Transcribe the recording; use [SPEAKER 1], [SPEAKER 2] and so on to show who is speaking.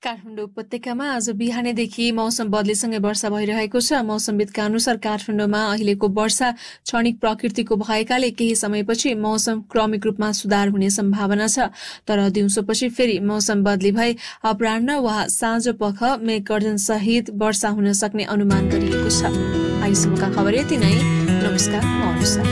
[SPEAKER 1] काठमाडौँ उपत्यकामा आज बिहानैदेखि मौसम बदलीसँगै वर्षा भइरहेको छ। मौसमविदका अनुसार काठमाडौँमा अहिलेको वर्षा क्षणिक प्रकृतिको भएकाले केही समयपछि मौसम क्रमिक रूपमा सुधार हुने सम्भावना छ। तर दिउँसोपछि फेरि मौसम बदली भई अपराह्न वा साँझ पख मेघगर्जन सहित वर्षा हुन सक्ने अनुमान गरिएको छ। आइसम्मका खबर यति नै। नमस्कार।